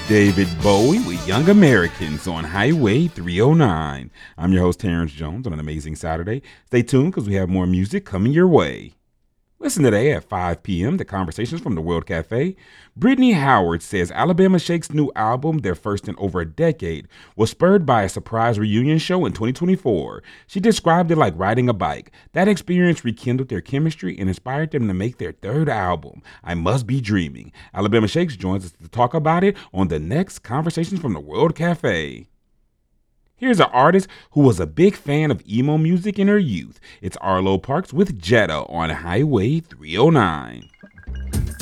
David Bowie with Young Americans on Highway 309. I'm your host, Terrence Jones, on an amazing Saturday. Stay tuned because we have more music coming your way. Listen today at 5 p.m. to Conversations from the World Cafe. Brittany Howard says Alabama Shake's new album, their first in over a decade, was spurred by a surprise reunion show in 2024. She described it like riding a bike. That experience rekindled their chemistry and inspired them to make their third album, I Must Be Dreaming. Alabama Shakes joins us to talk about it on the next Conversations from the World Cafe. Here's an artist who was a big fan of emo music in her youth. It's Arlo Parks with Jetta on Highway 309.